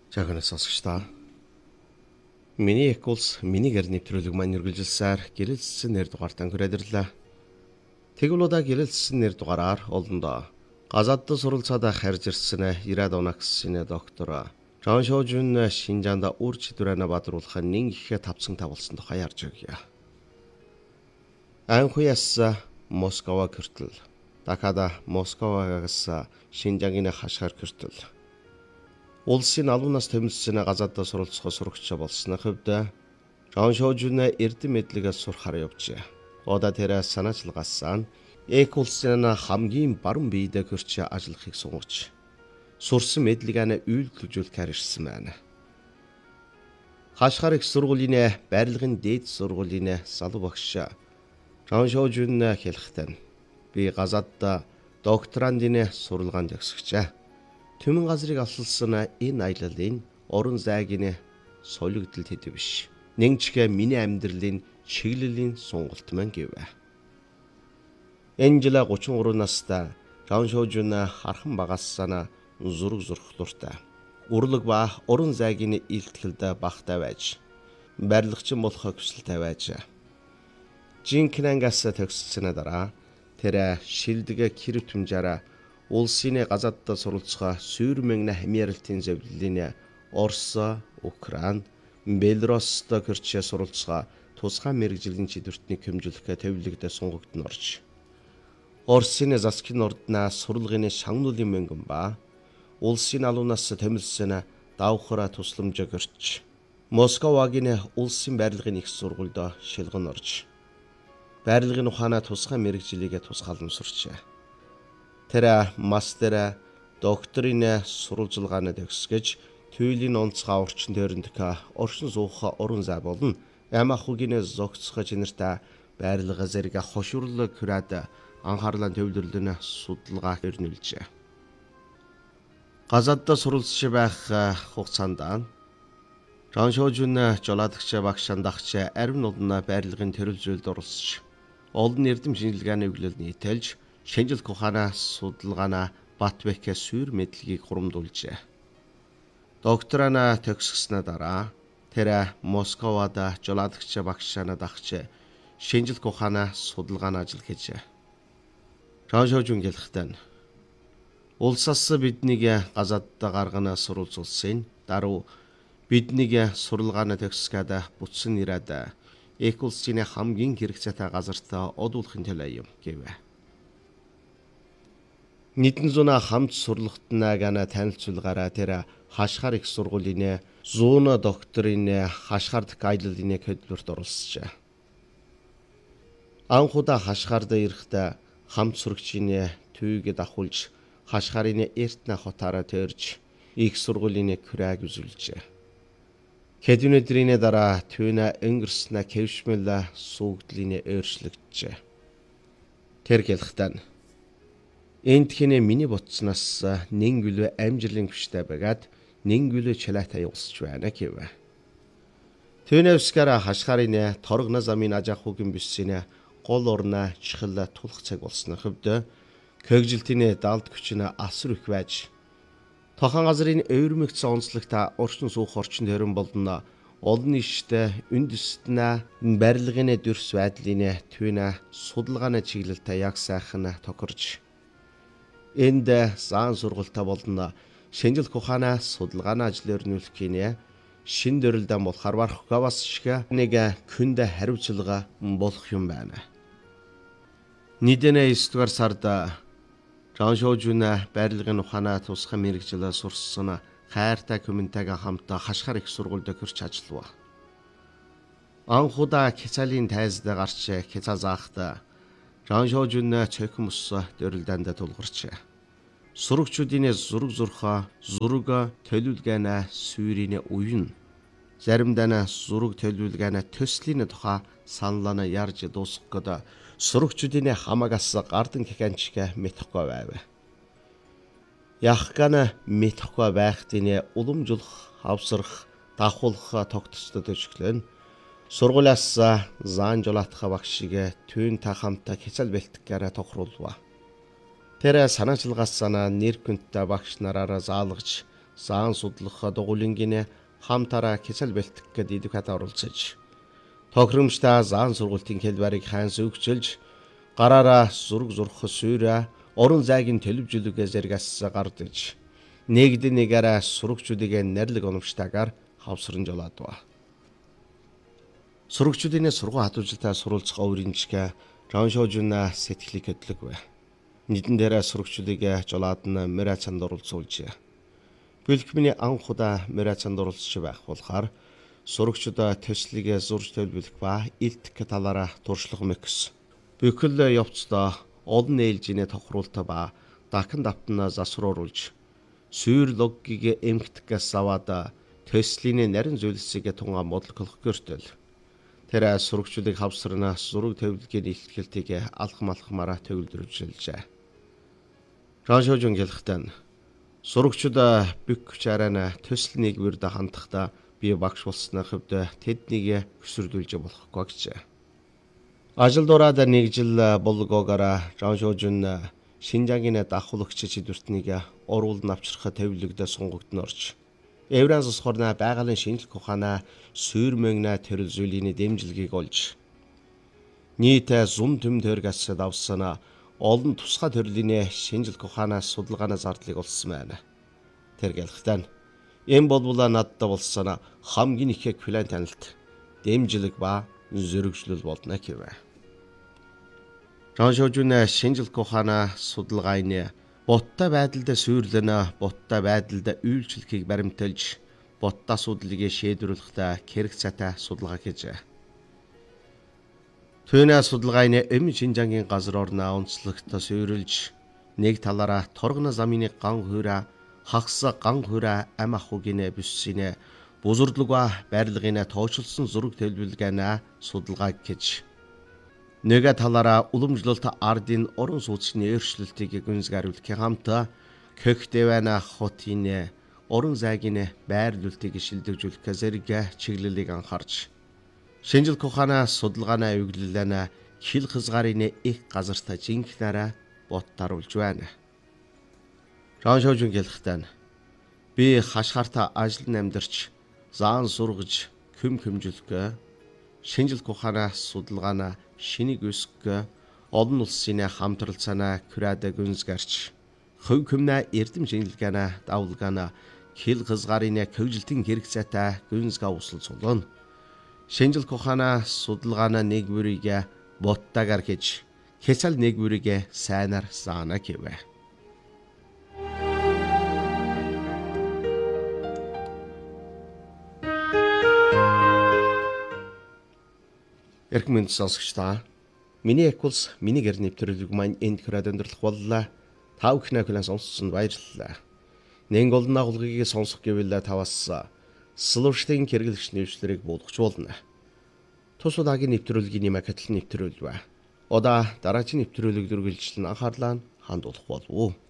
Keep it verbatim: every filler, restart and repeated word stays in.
Жаахан сонсогчдоо. Миний их улс минийгээр нэвтрүүлэг маань үргэлжилсээр гэрэлцсэн нэр дугаартаа хүрээдэрлээ. Тэгвэл удаа гэрэлцсэн нэр дугаараар олондоо газадд суралцаад харж ирсэн ирээд онагсны доктор Жан Шожун Шинжаанда үр чидвэрэнэ бадруулах нэг их тавцсан тавлсан тухай ярьж өгье. Анхуяс Москва хүртэл дахиад Москвагаас Шинжаагийн хашгаар хүртэл улсын алуунаас тэмцсэн газадд суралцах сурагч болсон хувьд Жан Шожун эрдэм мэдлэгээс сурахаар явжээ. Ода тэр санаачлагаасаа эк улсын хамгийн баруун биедээ хөрч ажиллахыг сунгаж сурсан мэдлэгээ үйлдвэрлэжүүлэхээр ирсэн байна. Хашгаар их сургуулийн барилгын дээд сургуулийн салуу багш Жан Шожун хэлэхдээ би газадд докторандын суралгаанд төгсгчээ. Түмэн газрыг авсалсан энэ аялалын орон зайгийн солигдол хэд биш. Нэгчгэ миний амьдралын чиглэлийн сонголт маань гэвэ. Энэ жил гучин гурав настай Жан Шожун хархан багассана зураг зурхлууртай. Урлаг ба орон зайгийн илтгэлд багтай байж, барилгачин болох хүсэлтэй байж. Жинкнангаас төгссөн дараа тэр шилдэг кирвтэмжаараа улсын газадд суралцах сүйрмэн хамааралтын зөвлөлийн Орос, Украин, Белоруст гэрч суралцах тусгай мэрэгжлийн чидвэртний хэмжүүлэх төвлөгдө сунгагдсан орж. Оросын засгийн орднаа сурлагын шагнуулын мөнгөн ба улсын алуунаас томилсон давхар тусламж гэрч. Москвагийн улсын барилгын их сургуульд шилгэн орж. Барилгын ухаанаа тусгай мэрэгжлийг тусгаалмсарчээ. Тэр мастер докторийн сурвалжлагааны төгсгөж түйлийн онцгой орчин тойронд оршин суух орон зай болон ямахугийн зогцох чинэртэй байрлага зэрэг хошуурлаг хүрээд анхаарлаа төвлөрлөн судалгаа өрнүүлжээ. Газадд суралцж байх хугацаанд Жан Шожун жолоодогч багш андагч арвин улаан байрлагын төрөл зүйлд оролцож олон эрдэм шинжилгээний өглөөл нийтэлж шинжилх ухаанаа судалгаанаа Батбек сүйр мэдлэгийг хурамдуулжээ. Докторана төгсгснээ дараа тэр Москвад жолоодогч багшаана дагч шинжилх ухаанаа судалгааны ажил хийжээ. Жан Шожун хэлэхдээ улсаас биднийг газадд гаргана сурвалжуулсан даруй биднийг суралгааны төгсгөөд бүтсэн ирээд эк улсын хамгийн хэрэгцээтэй газарт одуулахын төлөө юм гэвэ. Нийтэн зуна хамт сурлагтнаагана танилцуулгаараа тэр хашгаар их сургуулийн зүүн докторийн хашгаард аяллалын хөтөлбөрт оролцжээ. Анхудаа хашгаард ирэхдээ хамт сурагчийн төвийг давхулж хашгаарын эртнэ хотаараа төрж их сургуулийн күрээг үзүүлжээ. Хэдэн өдрийн дараа түүнэ өнгөрснө кэвшмэл суугдлын өөрчлөгдөжээ. Тэр хэлэхдээ энд хинэ миний ботсноос нэнгүлэ амжилын хүчтэй байгаад нэнгүлэ чалаатай явуулж байна гэвэ. Түүнэвскара хашгарын торгно замын ажахугийн бүсийн гол орна чихэл тулах цаг болсон хөвдө көгжилтийн далд хүчин асар их байж тохон газрын өвөрмөгц онцлогта орчин суух орчин төрөн болно олон иштэй үндэстнэ барилгын дөрс байдлын түүнэ судалгааны чиглэлтэй яг сайхан тохирж энд заан сургалтаа болно шинжилх ухаанаа судалгааны ажил өрнүүлэхийн шин дөрөлдөн болохоор Харвархгавас шиг нэг хүнд хариуцлага болох юм байна. Нийтнээ эсдүгээр сард Жан Шожун байрлагын ухаанаа тусгай мэрэгжлээ сурсан хайртай комментагийн хамт хашгаар их сургуульд хөрч ажиллав. Анхудаа Кицалийн тайзд гарч Кица заахта Жан Шожун цохимос дөрөлдөнд тулгарч сурагчдын зураг зурхаа зураг төлөвлөгөөнө сүйрийн уян заримдаа зураг төлөвлөгөөнө төслийн тухай саналаа ярьж дуусгах гээд сурагчдын хамаагаас гардан гигантчиг мэтгэхгүй байв. Яхгана мэтгэхгүй байхдын уламжуулах, авсрах, давхуулах тогтцтой төчглөн сургуулиас заан жолоотох багшиг түүн та хамтаа хязал бэлтгэхээр тохируулва. Тэр санаачлагаас нэр хүндтэй багш нараараа заалгаж заан судлах дугуулингийнэ хамтараа кисэл бэлтгэхэд идэх хата оролцож тохиромжтой заан сургуулийн хэлбэрийг хаанс өгчөлж гараараа зураг зурх сүйрэ орон зайгийн төлөвжлөгөө зэрэгс гардаж нэгд нэгээрээ сурагчдыг нэрлэг оновчтойгоор хавсран жолоод ба. Сурагчдын сургууль хатуужилтаа суралцах өөрийнчгэ Жаншожуна сэтгэлийг хөдлөгвэ. Нийтэн дээрээ сурагчдыг жолоод нь мөрөцөнд оролцуулж. Бэлгмний анх удаа мөрөцөнд оролцож байх болохоор сурагчид төслийг зурж төлөвлөх ба илтгэх талаараа туршлага мэгс. Бүхэл явцдаа олон ээлжийн тохируулалт ба дахин давтан засвруулж сүйр логгийг эмгтгэс аваад төслийн нарийн зүйлсийг тунгаа бодлогох гэртэл тэр сурагчдыг хавсарнаас зураг төвлөгийн илтгэлтийг алхам алхмаараа төвлөрүүлжээ. Жаншожун гэлхтэн сурагчид бүх чарана төсөл нэгвэрд хандахдаа би багш болсны хувьд тэднийг өсвөрлүүлж болохгүй гэж. Ажил дураад нэг жил болгоогоор Жаншожун Шинжаагийн давхуулагч чидвэртнийг оруулан авчрах төвлөгдө сонгогдсон орж Евран сосхорна байгалийн шинжлэх ухаанаа сүйрмэгнэ төрөл зүйлийн дэмжлэгийг олж нийт зун төм төргас давсана олон тусгай төрлийн шинжлэх ухаанаас судалгааны зардлыг олсон байна. Тэр гэлхтэн эм болбула надад болсон хамгийн их клиент танилт дэмжлэг ба зөрөгжлөл болно гэвэ. Жаншожун шинжлэх ухаанаа судалгааны боттой байдалд сүйрлэнэ боттой байдалд үйлчлэхийг баримталж боттой асуудлыг шийдвэрлэхдээ хэрэг цатай судалгаа хийж. Түүний судалгааны эм Шинжаагийн газар орны онцлогт сүйрлж нэг талаараа торгоно замын ган хуурай хагас ган хуурай ам ахуйн бүссийн бузурдлага барилгын тооцоолсон зураг төлөвлөгөөнө судалгаа гэж. Нэгэ талаараа уламжлалт ардын орон сууцны өөрчлөлтийг гүнзгийруулахын хамт Көхтэвэна хотын орон зайгийн байрлуулалтыг шилжүүлэх зэрэг чиглэлийг анхаарч шинжлэх ухааны судалгааны эвлэлэнэ хил хязгаарын их газарт жинхнээрээ боттаруулж байна. Жаншожун гэлхтэн би хашгаарта ажил намдарч заан сургаж хүм хүмжлэх шинжлэх ухааны судалгааны шинийг өсгөх олон улсын хамтралцаана күрээд гүнзгэрч хөв хүмнэ эрдэм шинжилгээна давлгаана хил хязгаарын хөгжилтийн хэрэгцээтэй гүнзга усал сулон шинжлэх ухааны судалгааны нэгвэрийг боттагаар хийж хэсэл нэгвэрийг сайнаар заана гэвэ. Эрхэм мэнд сонсогчдаа миний эквулс миний гэр нэвтрүүлэг маань энд хүрээд өндөрлөх боллоо. Та бүхнээ хүлээн сонссон баярлалаа. Нэн голдон агуулгыг сонсох гэвэл таваас слуштын хэрэглэгч нэвшлэрийг буулгach болно. Тус удаагийн нэвтрүүлгийн макетлын нэвтрүүлвэ. Удаа дараагийн нэвтрүүлэг дүргэлжлэн анхаарлаа хандуулах болов уу?